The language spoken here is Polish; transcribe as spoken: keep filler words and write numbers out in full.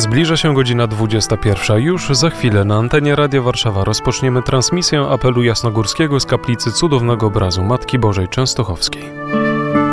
Zbliża się godzina dwudziesta pierwsza. Już za chwilę na antenie Radia Warszawa rozpoczniemy transmisję apelu jasnogórskiego z kaplicy Cudownego Obrazu Matki Bożej Częstochowskiej.